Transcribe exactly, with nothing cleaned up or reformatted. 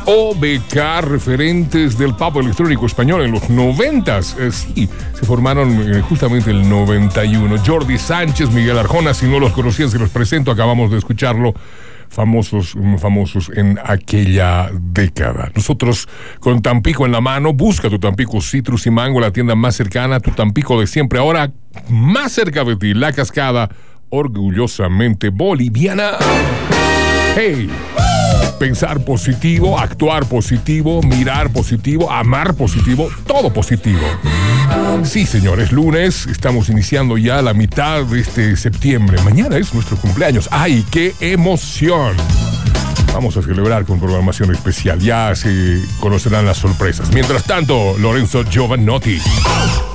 O B K, referentes del pop electrónico español en los noventas. Eh, sí, se formaron eh, justamente el noventa y uno. Jordi Sánchez, Miguel Arjona, si no los conocían, se los presento, acabamos de escucharlo. Famosos, famosos en aquella década. Nosotros con Tampico en la mano, busca tu Tampico Citrus y Mango, la tienda más cercana, tu Tampico de siempre, ahora más cerca de ti, La Cascada, orgullosamente boliviana. Hey, pensar positivo, actuar positivo, mirar positivo, amar positivo, todo positivo. Sí, señores, lunes, estamos iniciando ya la mitad de este septiembre. Mañana es nuestro cumpleaños. ¡Ay, qué emoción! Vamos a celebrar con programación especial. Ya se conocerán las sorpresas. Mientras tanto, Lorenzo Giovanotti.